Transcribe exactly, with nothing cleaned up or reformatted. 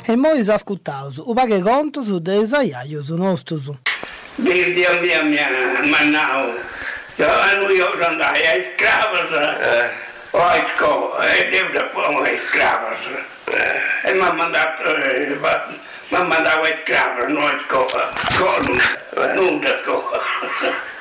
E nós ascoltamos o baghe contos dei aiaios nostros. Desde a minha minha manau, eu io andai a escravas, a escola, e devo pôr a escravas. E mi ha mandato, mi ha mandato a escravas, non a scuola, scuola, non da scuola.